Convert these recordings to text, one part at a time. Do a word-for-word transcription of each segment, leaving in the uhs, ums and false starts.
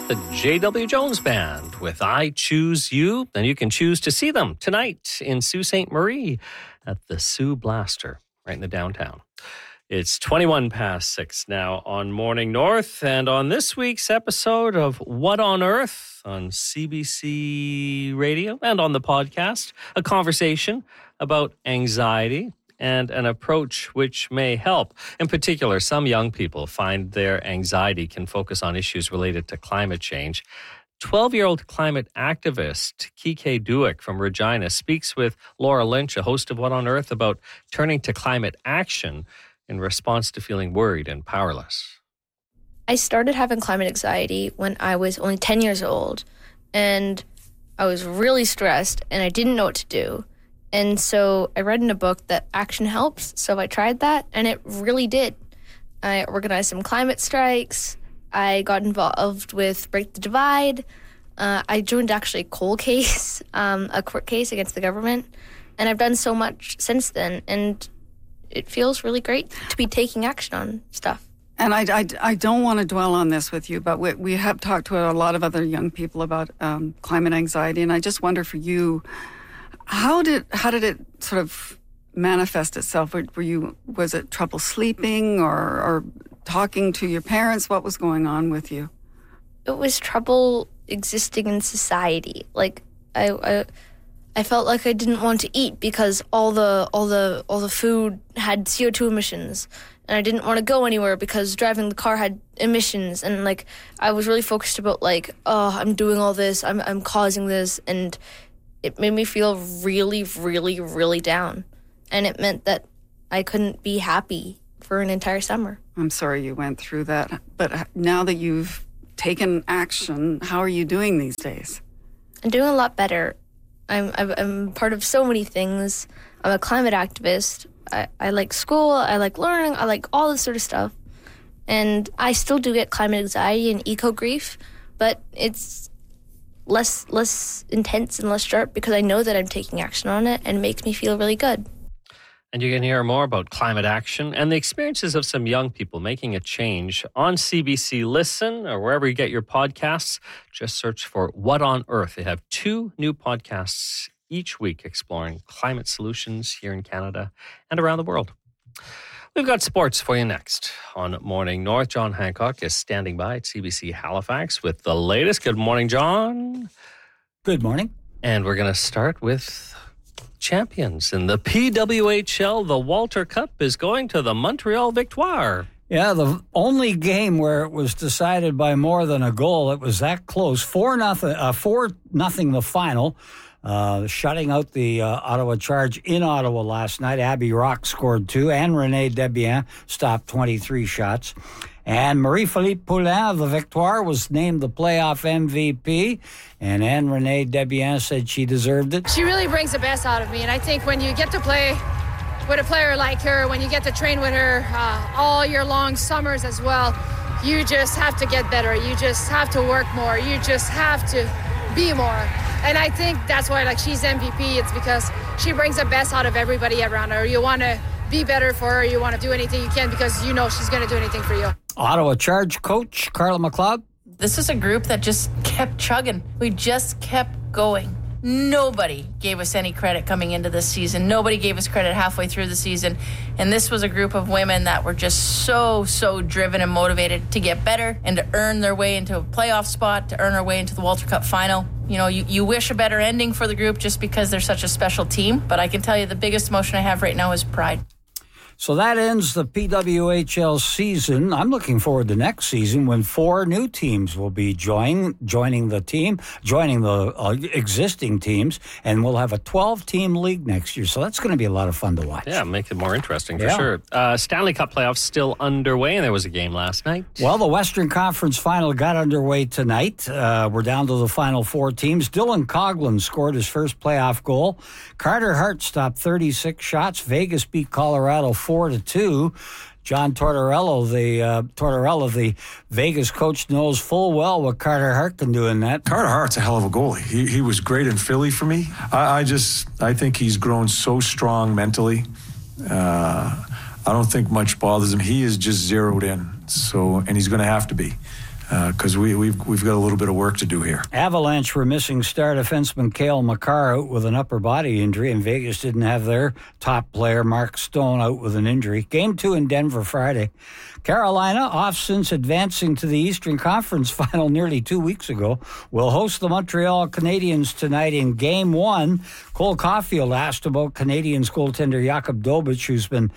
the J W Jones Band with I Choose You. And you can choose to see them tonight in Sault Ste. Marie at the Sioux Blaster, right in the downtown. It's twenty-one past six now on Morning North. And on this week's episode of What on Earth on C B C Radio and on the podcast, a conversation about anxiety and an approach which may help. In particular, some young people find their anxiety can focus on issues related to climate change. twelve-year-old climate activist Kike Duick from Regina speaks with Laura Lynch, a host of What on Earth, about turning to climate action in response to feeling worried and powerless. I started having climate anxiety when I was only ten years old, and I was really stressed, and I didn't know what to do. And so I read in a book that action helps, so I tried that, and it really did. I organized some climate strikes. I got involved with Break the Divide. Uh, I joined actually a coal case, um, a court case against the government, and I've done so much since then, and it feels really great to be taking action on stuff. And I, I, I don't want to dwell on this with you, but we, we have talked to a lot of other young people about um, climate anxiety, and I just wonder for you, How did how did it sort of manifest itself? Were, were you was it trouble sleeping or, or talking to your parents? What was going on with you? It was trouble existing in society. Like I, I, I felt like I didn't want to eat because all the all the all the food had C O two emissions, and I didn't want to go anywhere because driving the car had emissions. And like I was really focused about like, oh, I'm doing all this, I'm I'm causing this, and it made me feel really, really, really down. And it meant that I couldn't be happy for an entire summer. I'm sorry you went through that. But now that you've taken action, how are you doing these days? I'm doing a lot better. I'm, I'm part of so many things. I'm a climate activist. I, I like school. I like learning. I like all this sort of stuff. And I still do get climate anxiety and eco-grief, but it's less less intense and less sharp because I know that I'm taking action on it, and it makes me feel really good. And you can hear more about climate action and the experiences of some young people making a change on C B C Listen or wherever you get your podcasts. Just search for What on Earth. They have two new podcasts each week exploring climate solutions here in Canada and around the world. We've got sports for you next on Morning North. John Hancock is standing by at C B C Halifax with the latest. Good morning, John. Good morning. And we're going to start with champions in the P W H L. The Walter Cup is going to the Montreal Victoire. Yeah, the only game where it was decided by more than a goal. It was that close. Four nothing. Uh, four nothing. The final. Uh, shutting out the uh, Ottawa Charge in Ottawa last night. Abby Rock scored two, and Renee Debian stopped twenty-three shots. And Marie-Philippe Poulin of the Victoire was named the playoff M V P, and Anne-Renee Debian said she deserved it. She really brings the best out of me, and I think when you get to play with a player like her, when you get to train with her uh, all year long, summers as well, you just have to get better. You just have to work more. You just have to be more. And I think that's why, like, she's M V P. It's because she brings the best out of everybody around her. You want to be better for her. You want to do anything you can because you know she's going to do anything for you. Ottawa Charge coach Carla McLeod. This is a group that just kept chugging. We just kept going. Nobody gave us any credit coming into this season. Nobody gave us credit halfway through the season. And this was a group of women that were just so, so driven and motivated to get better and to earn their way into a playoff spot, to earn our way into the Walter Cup final. You know, you, you wish a better ending for the group just because they're such a special team. But I can tell you the biggest emotion I have right now is pride. So that ends the P W H L season. I'm looking forward to next season when four new teams will be join, joining the team, joining the uh, existing teams, and we'll have a twelve-team league next year. So that's going to be a lot of fun to watch. Yeah, make it more interesting for yeah. sure. Uh, Stanley Cup playoffs still underway, and there was a game last night. Well, the Western Conference final got underway tonight. Uh, we're down to the final four teams. Dylan Coghlan scored his first playoff goal. Carter Hart stopped thirty-six shots. Vegas beat Colorado four to two. John Tortorella, the uh, Tortorella, the Vegas coach, knows full well what Carter Hart can do in that. Carter Hart's a hell of a goalie. He he was great in Philly for me. I, I just I think he's grown so strong mentally. Uh, I don't think much bothers him. He is just zeroed in. So and he's going to have to be. because uh, we, we've, we've got a little bit of work to do here. Avalanche were missing star defenseman Cale Makar out with an upper body injury, and Vegas didn't have their top player, Mark Stone, out with an injury. Game two in Denver Friday. Carolina, off since advancing to the Eastern Conference Final nearly two weeks ago, will host the Montreal Canadiens tonight in Game one. Cole Caulfield asked about Canadiens goaltender Jakub Dobich, who's been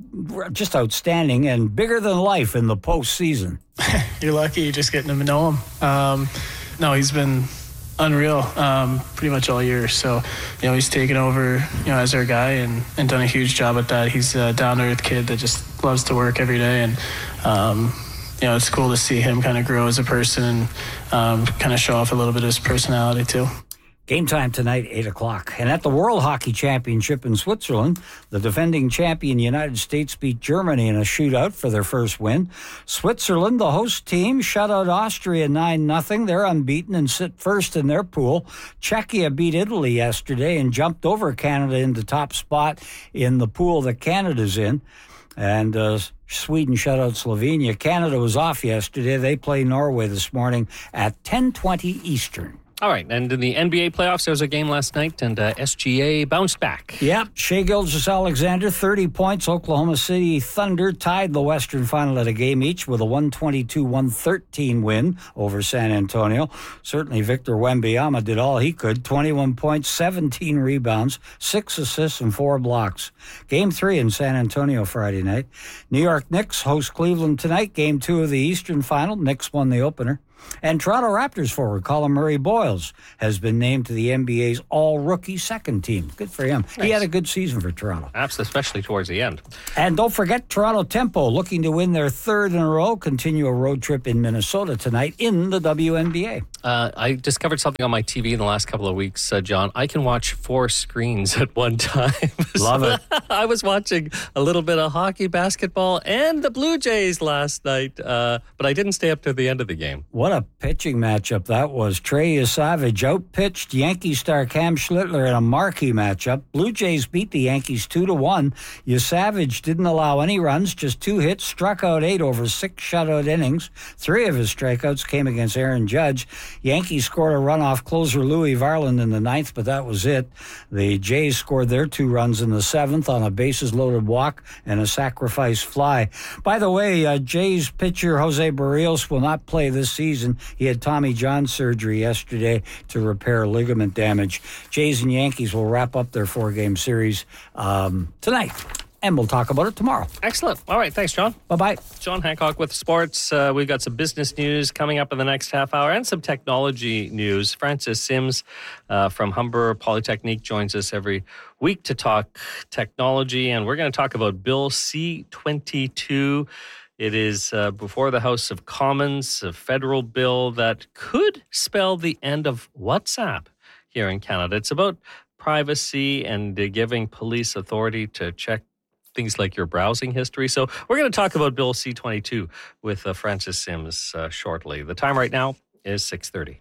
just outstanding and bigger than life in the postseason. You're lucky just getting to know him. Um, no, he's been unreal um, pretty much all year. So, you know, he's taken over, you know, as our guy and, and done a huge job at that. He's a down-to-earth kid that just loves to work every day. And, um, you know, it's cool to see him kind of grow as a person and um, kind of show off a little bit of his personality too. Game time tonight, eight o'clock. And at the World Hockey Championship in Switzerland, the defending champion United States beat Germany in a shootout for their first win. Switzerland, the host team, shut out Austria nine nothing. They're unbeaten and sit first in their pool. Czechia beat Italy yesterday and jumped over Canada into top spot in the pool that Canada's in. And uh, Sweden shut out Slovenia. Canada was off yesterday. They play Norway this morning at ten twenty Eastern. All right, and in the N B A playoffs, there was a game last night, and uh, S G A bounced back. Yep, Shai Gilgeous-Alexander, thirty points. Oklahoma City Thunder tied the Western Final at a game each with a one twenty-two one thirteen win over San Antonio. Certainly Victor Wembanyama did all he could, twenty-one points, seventeen rebounds, six assists, and four blocks. Game three in San Antonio Friday night. New York Knicks host Cleveland tonight, game two of the Eastern Final. Knicks won the opener. And Toronto Raptors forward Colin Murray-Boyles has been named to the N B A's all-rookie second team. Good for him. Nice. He had a good season for Toronto. Absolutely, especially towards the end. And don't forget Toronto Tempo, looking to win their third in a row, continue a road trip in Minnesota tonight in the W N B A. Uh, I discovered something on my T V in the last couple of weeks, uh, John. I can watch four screens at one time. Love it. I was watching a little bit of hockey, basketball, and the Blue Jays last night, uh, but I didn't stay up to the end of the game. What a pitching matchup that was. Trey Savage outpitched Yankee star Cam Schlittler in a marquee matchup. Blue Jays beat the Yankees two to one. Savage didn't allow any runs, just two hits, struck out eight over six shutout innings. Three of his strikeouts came against Aaron Judge. Yankees scored a run off closer Louis Varland in the ninth, but that was it. The Jays scored their two runs in the seventh on a bases-loaded walk and a sacrifice fly. By the way, uh, Jays pitcher Jose Barrios will not play this season. He had Tommy John surgery yesterday to repair ligament damage. Jays and Yankees will wrap up their four-game series um, tonight. And we'll talk about it tomorrow. Excellent. All right. Thanks, John. Bye-bye. John Hancock with sports. Uh, we've got some business news coming up in the next half hour and some technology news. Francis Sims uh, from Humber Polytechnique joins us every week to talk technology. And we're going to talk about Bill C twenty-two. It is uh, before the House of Commons, a federal bill that could spell the end of WhatsApp here in Canada. It's about privacy and uh, giving police authority to check things like your browsing history. So we're going to talk about Bill C twenty-two with uh, Francis Sims uh, shortly. The time right now is six thirty.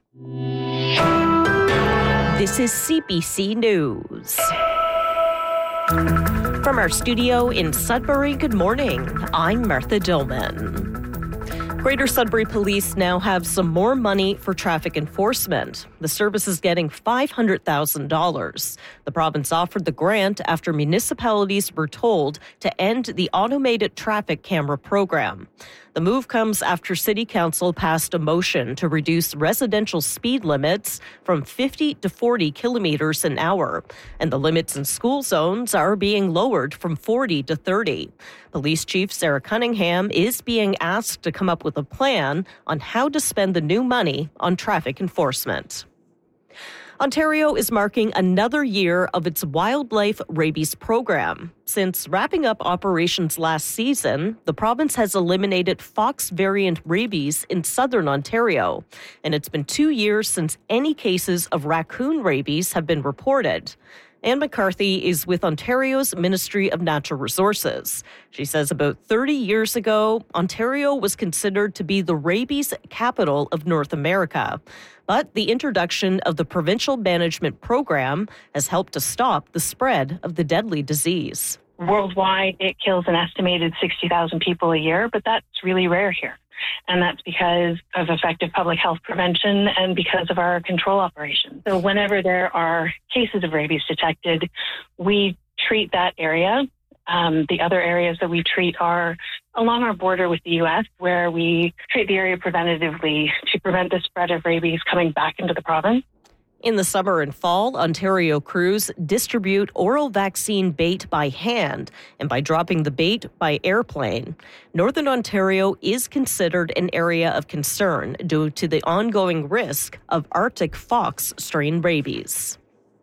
This is C B C News. From our studio in Sudbury, good morning. I'm Martha Dillman. Greater Sudbury Police now have some more money for traffic enforcement. The service is getting five hundred thousand dollars. The province offered the grant after municipalities were told to end the automated traffic camera program. The move comes after City Council passed a motion to reduce residential speed limits from fifty to forty kilometers an hour, and the limits in school zones are being lowered from forty to thirty. Police Chief Sarah Cunningham is being asked to come up with a plan on how to spend the new money on traffic enforcement. Ontario is marking another year of its wildlife rabies program. Since wrapping up operations last season, the province has eliminated fox variant rabies in southern Ontario, and it's been two years since any cases of raccoon rabies have been reported. Anne McCarthy is with Ontario's Ministry of Natural Resources. She says about thirty years ago, Ontario was considered to be the rabies capital of North America. But the introduction of the provincial management program has helped to stop the spread of the deadly disease. Worldwide, it kills an estimated sixty thousand people a year, but that's really rare here. And that's because of effective public health prevention and because of our control operations. So whenever there are cases of rabies detected, we treat that area. Um, the other areas that we treat are along our border with the U S, where we treat the area preventatively to prevent the spread of rabies coming back into the province. In the summer and fall, Ontario crews distribute oral vaccine bait by hand and by dropping the bait by airplane. Northern Ontario is considered an area of concern due to the ongoing risk of Arctic fox strain rabies.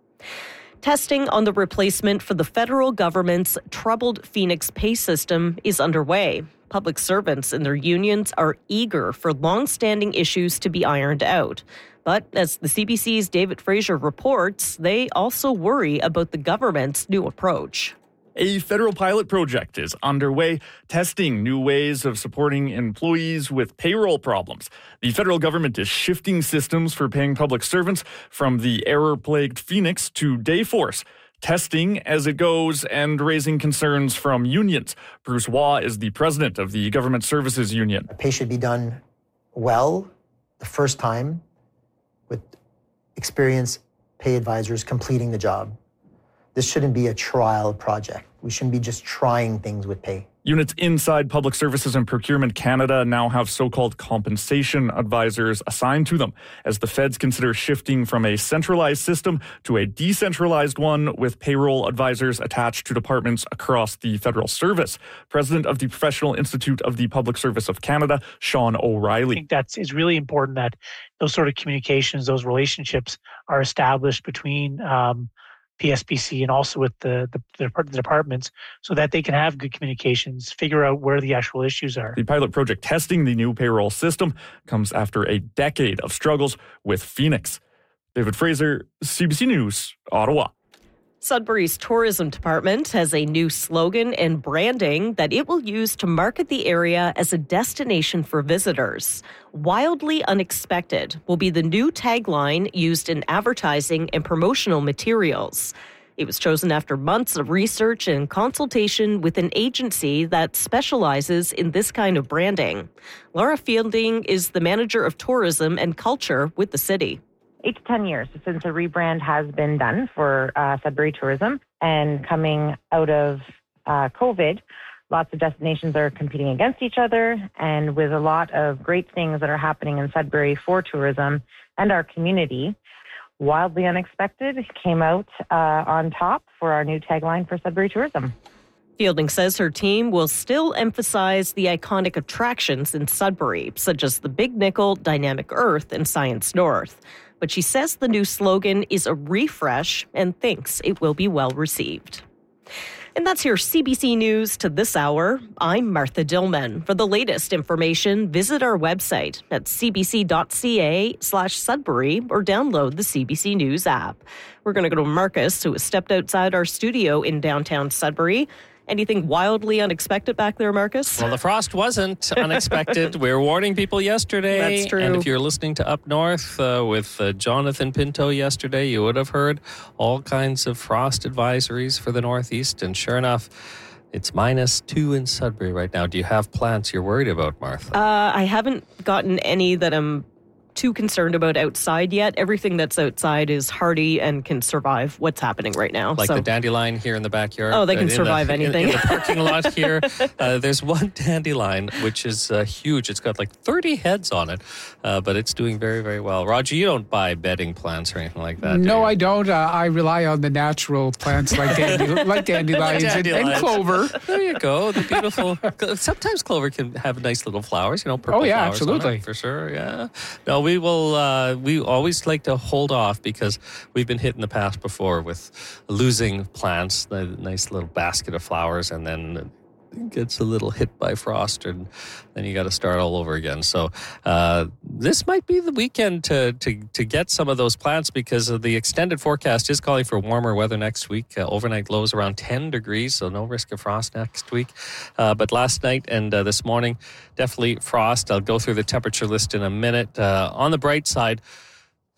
Testing on the replacement for the federal government's troubled Phoenix pay system is underway. Public servants and their unions are eager for long-standing issues to be ironed out. But as the C B C's David Fraser reports, they also worry about the government's new approach. A federal pilot project is underway, testing new ways of supporting employees with payroll problems. The federal government is shifting systems for paying public servants from the error-plagued Phoenix to Dayforce, testing as it goes and raising concerns from unions. Bruce Waugh is the president of the Government Services Union. Pay should be done well the first time with experienced pay advisors completing the job. This shouldn't be a trial project. We shouldn't be just trying things with pay. Units inside Public Services and Procurement Canada now have so-called compensation advisors assigned to them as the feds consider shifting from a centralized system to a decentralized one with payroll advisors attached to departments across the federal service. President of the Professional Institute of the Public Service of Canada, Sean O'Reilly. I think that's it's really important that those sort of communications, those relationships are established between um, P S P C and also with the, the, the departments so that they can have good communications, figure out where the actual issues are. The pilot project testing the new payroll system comes after a decade of struggles with Phoenix. David Fraser, C B C News, Ottawa. Sudbury's tourism department has a new slogan and branding that it will use to market the area as a destination for visitors. Wildly Unexpected will be the new tagline used in advertising and promotional materials. It was chosen after months of research and consultation with an agency that specializes in this kind of branding. Laura Fielding is the manager of tourism and culture with the city. Eight to ten years since a rebrand has been done for uh, Sudbury Tourism. And coming out of uh, COVID, lots of destinations are competing against each other. And with a lot of great things that are happening in Sudbury for tourism and our community, Wildly Unexpected came out uh, on top for our new tagline for Sudbury Tourism. Fielding says her team will still emphasize the iconic attractions in Sudbury, such as the Big Nickel, Dynamic Earth, and Science North. But she says the new slogan is a refresh and thinks it will be well received. And that's your C B C News to this hour. I'm Martha Dillman. For the latest information, visit our website at cbc.ca slash Sudbury or download the C B C News app. We're going to go to Marcus, who has stepped outside our studio in downtown Sudbury. Anything wildly unexpected back there, Marcus? Well, the frost wasn't unexpected. We were warning people yesterday. That's true. And if you're listening to Up North uh, with uh, Jonathan Pinto yesterday, you would have heard all kinds of frost advisories for the Northeast. And sure enough, it's minus two in Sudbury right now. Do you have plants you're worried about, Martha? Uh, I haven't gotten any that I'm too concerned about outside yet. Everything that's outside is hardy and can survive what's happening right now. Like so. the dandelion here in the backyard. Oh, they can in survive the, anything. In, in the parking lot here, uh, there's one dandelion, which is uh, huge. It's got like thirty heads on it, uh, but it's doing very, very well. Roger, you don't buy bedding plants or anything like that, No, do I don't. Uh, I rely on the natural plants like, dandi- like dandelions, Like dandelions. And, and clover. There you go. The beautiful. Sometimes clover can have nice little flowers, you know, purple Oh, yeah, flowers on absolutely. it, for sure, yeah. No, we will... Uh, we always like to hold off because we've been hit in the past before with losing plants, the nice little basket of flowers, and then it gets a little hit by frost, and then you got to start all over again. So uh, this might be the weekend to, to to get some of those plants because of the extended forecast is calling for warmer weather next week. Uh, overnight lows around ten degrees, so no risk of frost next week. Uh, but last night and uh, this morning, definitely frost. I'll go through the temperature list in a minute. Uh, on the bright side,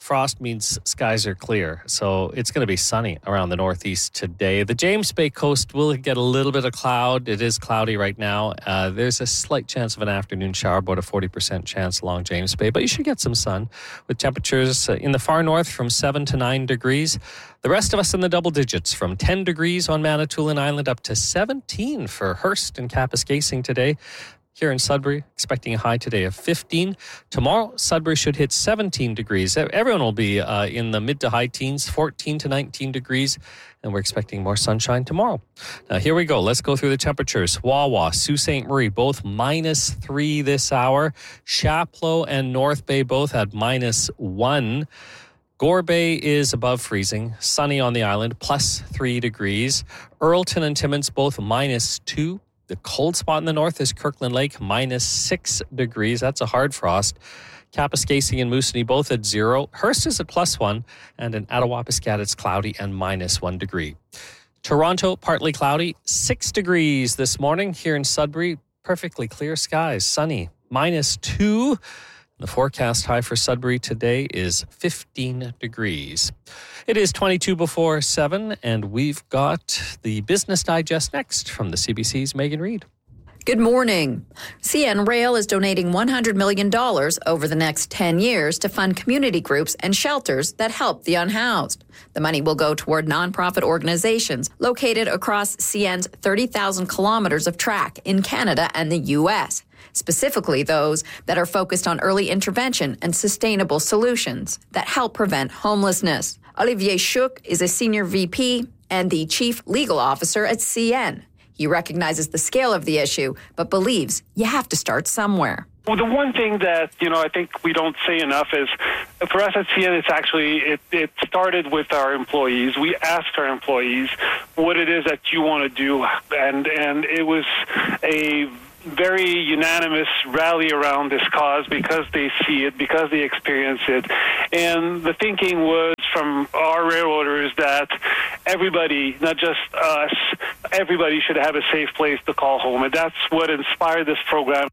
frost means skies are clear. So it's going to be sunny around the northeast today. The James Bay coast will get a little bit of cloud. It is cloudy right now. Uh, there's a slight chance of an afternoon shower, about a forty percent chance along James Bay. But you should get some sun with temperatures in the far north from seven to nine degrees. The rest of us in the double digits from ten degrees on Manitoulin Island up to seventeen for Hearst and Kapuskasing today. Here in Sudbury, expecting a high today of fifteen. Tomorrow, Sudbury should hit seventeen degrees. Everyone will be uh, in the mid to high teens, fourteen to nineteen degrees, and we're expecting more sunshine tomorrow. Now, here we go. Let's go through the temperatures. Wawa, Sault Ste. Marie, both minus three this hour. Chapleau and North Bay both had minus one. Gore Bay is above freezing. Sunny on the island, plus three degrees. Earlton and Timmins both minus two. The cold spot in the north is Kirkland Lake, minus six degrees. That's a hard frost. Kapuskasing and Moosonee both at zero. Hearst is at plus one. And in Attawapiskat, it's cloudy and minus one degree. Toronto, partly cloudy, six degrees this morning. Here in Sudbury, perfectly clear skies, sunny, minus two. The forecast high for Sudbury today is fifteen degrees. It is twenty-two before seven, and we've got the Business Digest next from the C B C's Megan Reid. Good morning. C N Rail is donating one hundred million dollars over the next ten years to fund community groups and shelters that help the unhoused. The money will go toward nonprofit organizations located across C N's thirty thousand kilometers of track in Canada and the U S, specifically those that are focused on early intervention and sustainable solutions that help prevent homelessness. Olivier Schuck is a senior V P and the chief legal officer at C N. He recognizes the scale of the issue, but believes you have to start somewhere. Well, the one thing that, you know, I think we don't say enough is, for us at C N, it's actually, it, it started with our employees. We asked our employees what it is that you want to do, and and it was a very unanimous rally around this cause because they see it, because they experience it. And the thinking was from our railroaders that everybody, not just us, everybody should have a safe place to call home. And that's what inspired this program.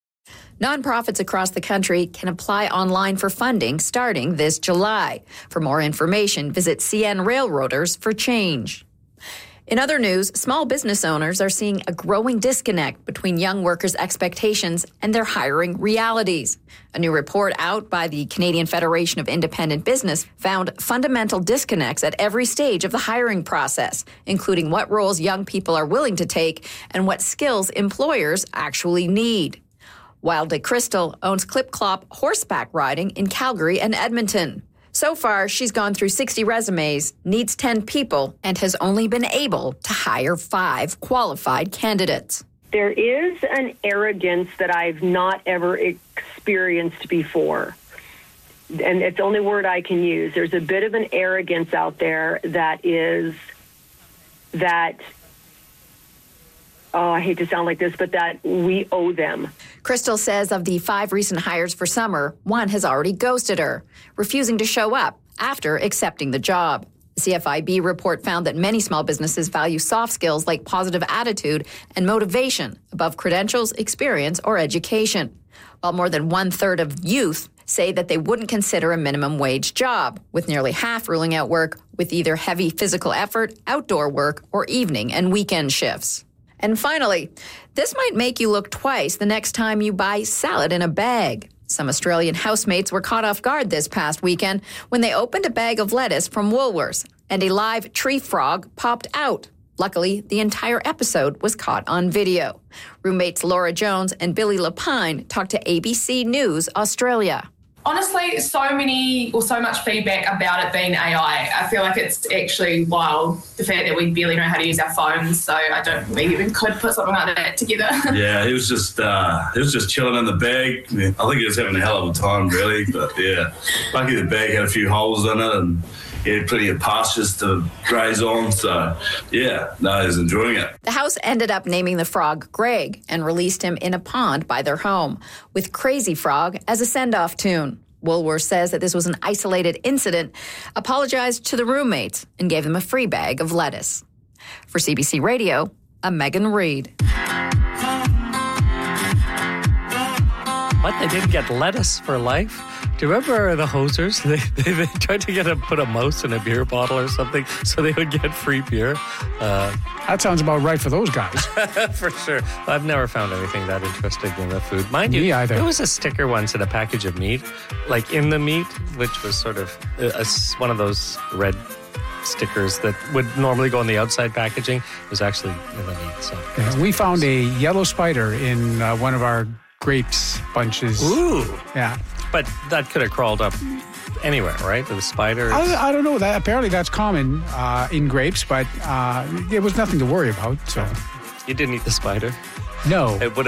Nonprofits across the country can apply online for funding starting this July. For more information, visit C N Railroaders for Change. In other news, small business owners are seeing a growing disconnect between young workers' expectations and their hiring realities. A new report out by the Canadian Federation of Independent Business found fundamental disconnects at every stage of the hiring process, including what roles young people are willing to take and what skills employers actually need. Wilde Crystal owns Clip Clop horseback riding in Calgary and Edmonton. So far, she's gone through sixty resumes, needs ten people, and has only been able to hire five qualified candidates. There is an arrogance that I've not ever experienced before. And it's the only word I can use. There's a bit of an arrogance out there that is that, oh, I hate to sound like this, but that we owe them. Crystal says of the five recent hires for summer, one has already ghosted her, refusing to show up after accepting the job. The C F I B report found that many small businesses value soft skills like positive attitude and motivation above credentials, experience, or education. While more than one third of youth say that they wouldn't consider a minimum wage job, with nearly half ruling out work with either heavy physical effort, outdoor work, or evening and weekend shifts. And finally, this might make you look twice the next time you buy salad in a bag. Some Australian housemates were caught off guard this past weekend when they opened a bag of lettuce from Woolworths and a live tree frog popped out. Luckily, the entire episode was caught on video. Roommates Laura Jones and Billy Lapine talked to A B C News Australia. Honestly, so many or so much feedback about it being A I. I feel like it's actually wild, the fact that we barely know how to use our phones, so I don't think we even could put something like that together. Yeah, he was just uh, he was just chilling in the bag. I, mean, I think he was having a hell of a time, really. But yeah, lucky the bag had a few holes in it and he had plenty of pastures to graze on. So yeah, no, he was enjoying it. The house ended up naming the frog Greg and released him in a pond by their home, with Crazy Frog as a send-off tune. Woolworths says that this was an isolated incident, apologized to the roommates, and gave them a free bag of lettuce. For C B C Radio, I'm Megan Reid. What? They didn't get lettuce for life? Do you remember the hosers? They, they, they tried to get a, put a mouse in a beer bottle or something so they would get free beer. Uh, that sounds about right for those guys. For sure. I've never found anything that interesting in the food. Mind you, Me either. there was a sticker once in a package of meat, like in the meat, which was sort of a, a, one of those red stickers that would normally go on the outside packaging. It was actually in the meat. So Yeah, we found a yellow spider in uh, one of our grapes bunches. Ooh. Yeah. But that could have crawled up anywhere, right? The spiders. I, I don't know. That apparently that's common uh, in grapes, but uh, it was nothing to worry about. So you didn't eat the spider? No. It would